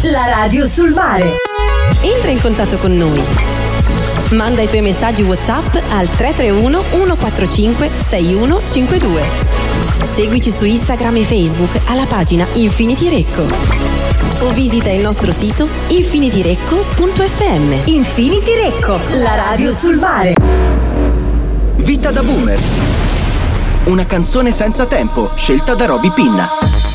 la radio sul mare. Entra in contatto con noi. Manda i tuoi messaggi WhatsApp al 331 145 6152. Seguici su Instagram e Facebook alla pagina Infinity Recco. O visita il nostro sito infinityrecco.fm. Infinity Recco, la radio sul mare. Vita da boomer. Una canzone senza tempo, scelta da Roby Pinna.